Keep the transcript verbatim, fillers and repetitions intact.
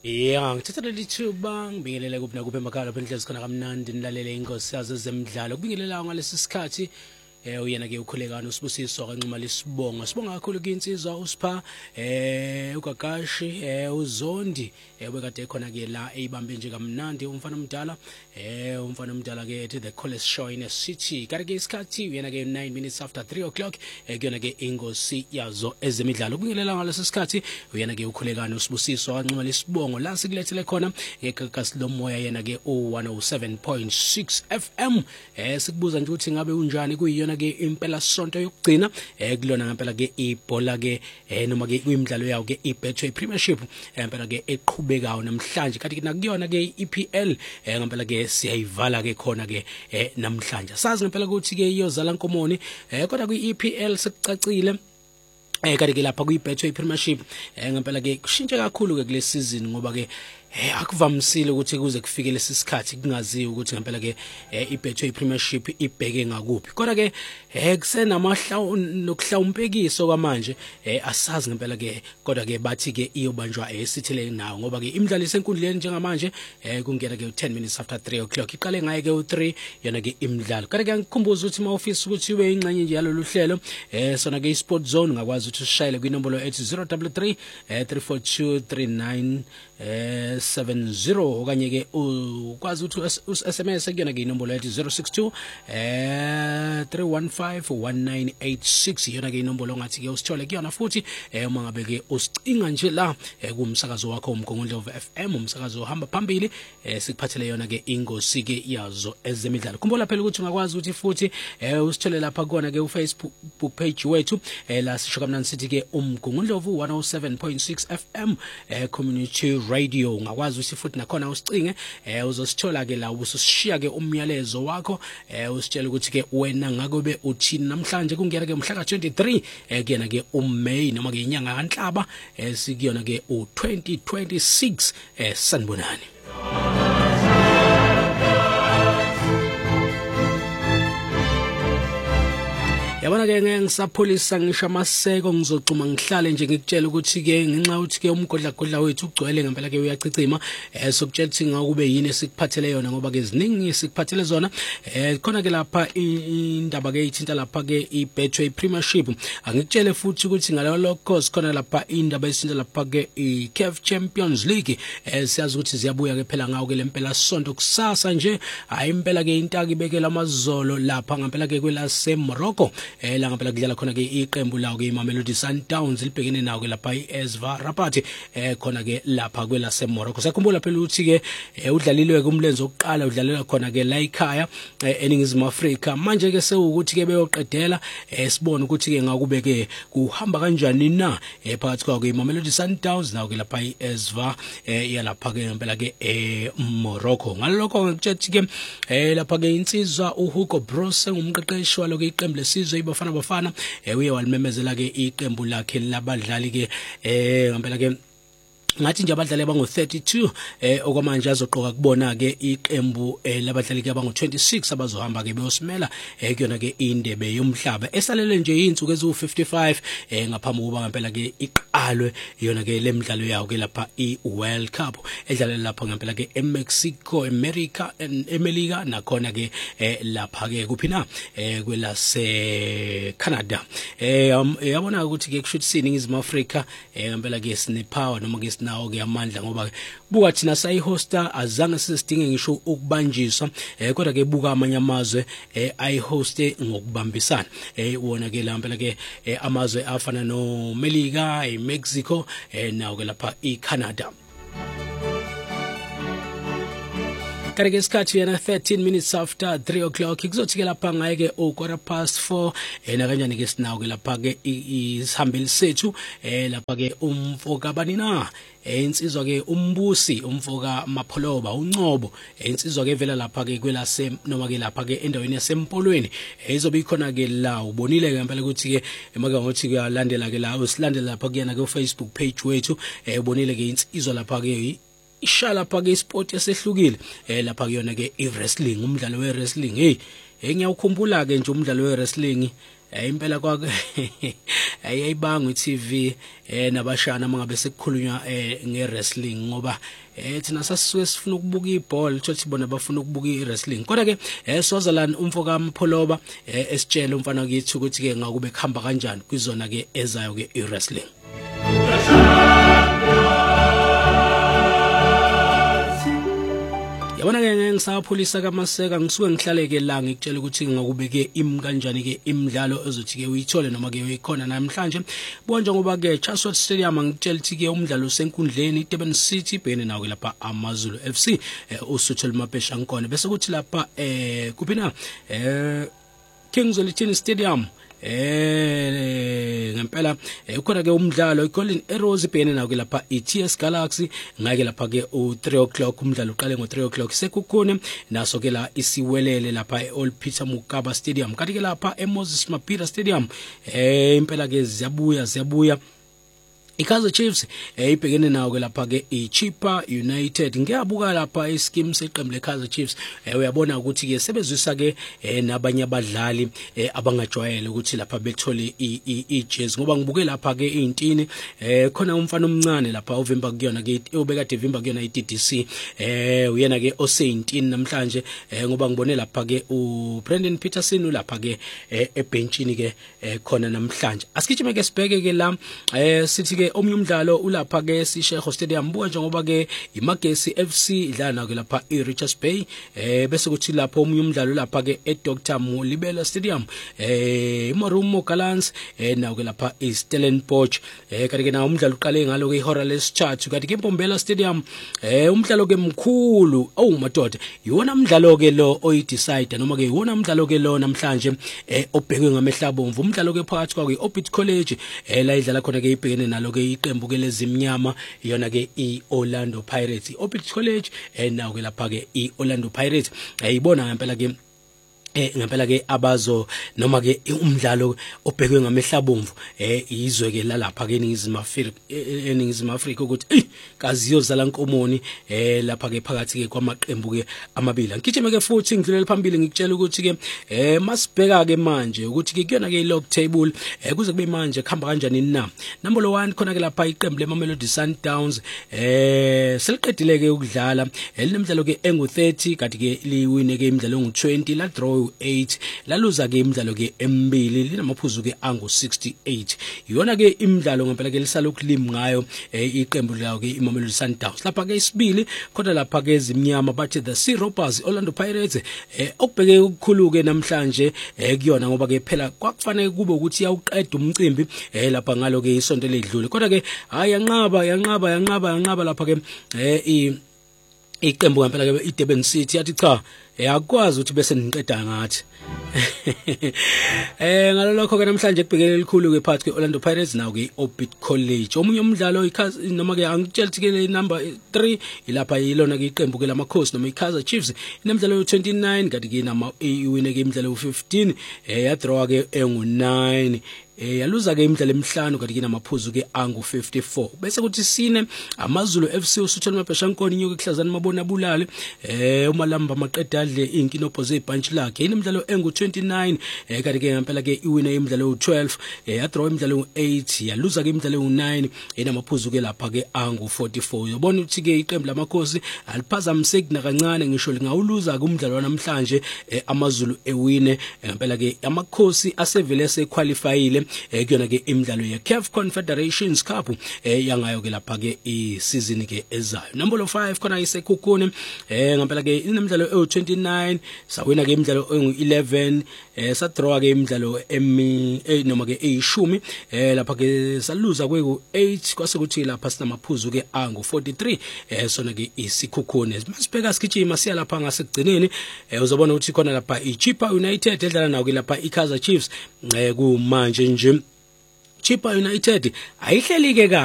Yeah, ngithatha lithuba ngibingelele kuphi nakuphi emakhaya lapha endleleni sikhona kamnandi nilalele inkosi yazo zemidlalo kubingelela ngalesi sikhathi eh uyena ke ukhulekana usibusiso kanquma lesibonga sibonga kakhulu kuinsizwa usipha eh ugagashi eh uzondi eh bekade khona ke la eyibambe nje kamnandi umfana omdala eh umfana omdala ke ethi the coolest show in a city kanti ke isikhathi uyena ke nine minutes after three o'clock eh kuyona ke ingosi yazo ezemidlalo kubingelela ngalesi sikhathi uyena ke ukhulekana usibusiso kanquma lesibonga la sikulethele khona eGagasi lomoya yena ke one oh seven point six F M eh sikubuza nje ukuthi ngabe unjani kuyiyona ke impela sonto yokugcina eh kulona ngempela ke ibhola ke eh noma ke imidlalo yawo ke iBetway Premiership ngempela ke eqhubekayo namhlanje kanti nakuyona ke I P L eh ngempela ke siyayivala ke khona ke eh namhlanje sazi ngempela ukuthi ke iyozala nkomoni eh kodwa kwi E P L sekucacile eh kanti ke lapha kwi Betway Premiership eh ngempela ke kushintshe kakhulu ke kule season ngoba ke eh akuvamisile ukuthi kuze kufike lesisikhathi kungaziwa ukuthi ngempela ke iBetway Premiership ibheke ngakuphi kodwa ke eh kusenamahla nokuhlawumpekiso kwamanje eh asazi ngempela ke kodwa ke bathi ke iyobanjwa esithele nawo ngoba ke imidlalo isenkundleni njengamanje eh kungena ke ten minutes after three o'clock iqale ngaye ke u three yona ke imidlalo kanti ke ngikhumbuza ukuthi mawufisa ukuthi ube ingxenye nje yalo luhlelo eh sona ke iSport Zone ngakwazi ukuthi ushayele kwinombolo ethi zero three three three four two three nine eh seven zero okanye ke ukwazi ukuthi us M S kuyona ke inombolo ethi zero six two eh three one five one nine eight six yona ke inombolo ongathi ke usithole kuyona futhi eh uma ngabe ke usicinga nje la kumsakazo wakho uMgongondlovu F M umsakazo ohamba phambili eh sikuphathele yona ke ingosi ke yazo ezemidlalo kumbola phela ukuthi ungakwazi ukuthi futhi eh usithole lapha kona ke uFacebook page wethu eh la sisho kamnandi sithi ke uMgongondlovu one oh seven point six F M eh community radio ngakwazi ukuthi futhi nakhona usicinge eh uzosithola ke la ubusishiya ke umyalezo wakho eh usitshela ukuthi ke wena ngakobe uthini namhlanje kungena ke umhla ka twenty-three eh kuyena ke uMay noma ke inyanga kaNhlaba eh sikuyona ke u twenty twenty-six eh sanibonani. Yabona ke ngeke ngisapholisa ngisho amaseko ngizocuma ngihlale nje ngikutshela ukuthi ke ngenxa ukuthi ke umgodla godla wethu ugcwele ngempela ke uyacicima eh sokutshela ukuthi ngakube yini sikuphathele yona ngoba ke ziningi sikuphathele zona eh khona ke lapha indaba ke ithinta lapha ke iBetway Premiership angikutshele futhi ukuthi ngalo lokho sikhona lapha indaba esithinta lapha ke iC A F Champions League eh siyazi ukuthi ziyabuya ke phela ngawo ke lempela sonto kusasa nje hayi impela ke intaka ibekela amazolo lapha ngempela ke kwelase Morocco eh la ngempela kudlala khona ke iqembu lawo ke iMamelodi Sundowns libhekene nawo ke lapha iS V A Rabat eh khona ke lapha kwela seMorocco sakhumbula phela ukuthi ke udlalilwe kumlenze oqala udlalela khona ke la ekhaya eningizimu Afrika manje ke sewukuthi ke beyoqedela sibone ukuthi ke ngakube ke kuhamba kanjani na phakathi kwawo ke iMamelodi Sundowns nawo ke lapha iS V A yalapha ke ngempela ke eMorocco ngalokho ngikuthi ke lapha ke insizwa uHugo Broos ngumqeqeshi walo ke iqembu lesizwe ibafana bafana uye walimemezela ke iqembu lakhe labadlali ke eh ngempela ke ngathi nje abadlali abangu thirty-two eh okwamanje azoqoka kubona ke iqembu labadlali ke abangu twenty-six abazohamba ke beyosimela eh kuyona ke indebe yomhlaba esalele nje insuku ezu fifty-five eh ngaphambi kuba ngempela ke iqalwe yona ke lemidlalo yawo ke lapha iWorld Cup edlalela lapha ngempela ke eMexico America eMelika nakhona ke lapha ke kuphina eh kwelase Canada eh yabona ukuthi ke kushuthi siningizimu Afrika eh ngempela ke sine power noma ke nawo ke amandla ngoba buka thina sayihosta azange sisidinge ngisho ukubanjiswa eh kodwa ke buka amanye amazwe eh ayihoste ngokubambisana eh wona ke lampela ke amazwe afana no Melika eMexico eh nawo ke lapha eCanada Kareke isikhathi yana thirteen minutes after three o'clock kuzothi ke lapha ngaye ke o quarter past four ena kanjani ke sinawo ke lapha ke isihambeli sethu eh lapha ke umfoka banina insizwa ke umbusi umfoka Mapholoba uNcobo insizwa ke vela lapha ke kwelase noma ke lapha ke endaweni yasempolweni izobe ikhona ke la ubonile ke ngempela ukuthi ke emaka ngothi ke alandela ke la usilandela lapha kuyena ke Facebook page wethu ubonile ke insizwa lapha ke ishala lapha ke sport yasehlukile eh lapha kuyona ke iwrestling umdlalo wewrestling hey ngiyawukhumbula ke nje umdlalo wewrestling Eh impela kwake ayibanga i-T V eh nabashana mangabe sekukhulunywa eh nge-wrestling ngoba eh thina sasisuke sifuna ukubuka ibhola thothi bona bafuna ukubuka i-wrestling kodwa ke eh Swaziland umfoka kaMpholoba eh esitshela umfana kithi ukuthi ke ngakube khamba kanjani kwizona ke ezayo ke i-wrestling. Yabona ke ngisaphulisa kaMaseka ngisuke ngihlaleke la ngikutshela ukuthi ngakubeke im kanjani ke imidlalo ezothi ke uyithole noma ke uyikhona namhlanje bonje ngoba ke Chatsworth Stadium ngitshela ukuthi ke umdlalo usenkundleni Durban City bhekene nawo lapha AmaZulu F C uSuthu Mapesha ngkhona bese kuthi lapha eh kuphi na eh Kings Olithini Stadium eh ngempela ukhona ke umdlalo iGolden Arrows ibhekene nawo ke lapha iT S Galaxy ngake lapha ke u three o'clock umdlalo uqale ngo three o'clock sekukhona naso ke la isiwelele lapha eOld Peter Mokaba Stadium kanti ke lapha eMoses Mabhida Stadium eh impela ke ziyabuya ziyabuya iKaizer Chiefs eyibhekene nawo ke lapha ke iChippa United ngiyabuka lapha ischeme seqembu leKaizer Chiefs uyabona ukuthi ke sebezwisa ke nabanye abadlali abangajwayele ukuthi lapha bethole ijersey ngoba ngibuke lapha ke intini khona umfana omncane lapha ovimba kuyona ke obekade evimba kuyona iD D C uyena ke oseyintini namhlanje ngoba ngibone lapha ke uBrandon Peterson lapha ke ebenchini ke khona namhlanje asikijime ke sibheke ke la sithi ke omnye umdlalo ulapha ke eShego Stadium buka njengoba ke iMagesi F C idlala nawo ke lapha eRichards Bay eh bese kuthi lapho omnye umdlalo lapha ke eDr Molibela Stadium eh iMarumo Gallants eh nawo ke lapha eStellenbosch eh kanti ke nawo umdlalo uqale ngalo ke ihora lesithathu kanti ke eMbombela Stadium eh umdlalo ke mkhulu awu madoda iwona umdlalo ke lo oyidecide noma ke iwona umdlalo ke lo namhlanje eh obhekwe ngamehlabomvu umdlalo ke phakathi kwa iOrbit College eh la idlala khona ke ibhekene nalo ke iqembu ke lezimnyama iyona ke iOrlando Pirates iOrbit College eh nawo ke lapha ke iOrlando Pirates ayibona ngempela ke eh ngempela ke abazo noma ke umdlalo obhekwe ngamehlabomvu eh izwe ke lalapha ke eNingizimu Afrika eNingizimu Afrika ukuthi eh kaziyo zala nkomoni eh lapha ke phakathi ke kwamaqembu ke amabili ngikijime ke futhi ngidlulela phambili ngikutshela ukuthi ke eh masibheka ke manje ukuthi ke kuyona ke log table eh kuze kube manje khamba kanjani na number one khona ke lapha iqembu leMamelodi Sundowns eh seliqedile ke ukudlala elinemidlalo ke engu thirty kanti ke liwine ke imidlalo engu twenty la draw eight laluza ke imidlalo ke emibili linamaphuzu ke angu sixty-eight iyona ke imidlalo ngempela ke lisala ukulim ngayo iqembu lawo ke iMamelodi Sundowns lapha ke isibili kodwa lapha ke ezimnyama bathi the Sea Robbers Orlando Pirates okubheke ukukhulu ke namhlanje kuyona ngoba ke phela kwakufanele kube ukuthi yawuqeda umcimbi lapha ngalo ke isonto ledlule kodwa ke hayi yanqaba yanqaba yanqaba yanqaba lapha ke i iqembu ngempela ke iDurban City yathi cha yakwazi ukuthi bese niqeda ngathi eh ngalolokho ke namhlanje kubhekele elikhulu ke phakathi kweOrlando Pirates nawo ke iOrbit College omunye umdlalo noma ke angitshela ukuthi ke number three ilapha yilona ke iqembu ke lamakhosi noma iKaizer Chiefs inemidlalo twenty-nine kanti ke nama iwine ke imidlalo fifteen eh ya draw ke engu nine eh yaluza ke imidlalo emihlanu kanti ke namaphuzu ke angu fifty-four bese kuthi sine AmaZulu F C uSuthu Mapesha ngkhona inyoka ehlazana mabona bulale eh umalamba maqeda adle inkinopho zebunch lakhe inemidlalo engu twenty-nine eh kanti ke ngempela ke iwine imidlalo twelve eh ya draw imidlalo eight yaluza ke imidlalo nine enamaphuzu ke lapha ke angu forty-four yabona ukuthi ke iqembu lamakhosi aliphazamiseki nakancane ngisho lingawuluza ke umdlalo namhlanje AmaZulu ewine ngempela ke amakhosi asevele sequalifyile kuyona ke imidlalo ye C A F Confederations Cup yangayo ke lapha ke isizini ke ezayo number five khona isekhukhune ngempela ke inemidlalo e twenty-nine sawina ke imidlalo engu eleven sa draw ke imidlalo emi noma ke eyishumi lapha ke saluza kwe eight kwase kuthi lapha sinamaphuzu ke angu forty-three sona ke isikhukhune masibheka sikijima siya lapha ngasekugcineni uzobona ukuthi khona lapha iChippa United edlala nawo ke lapha iKaizer Chiefs ku manje nje Chippa United ayihleli ke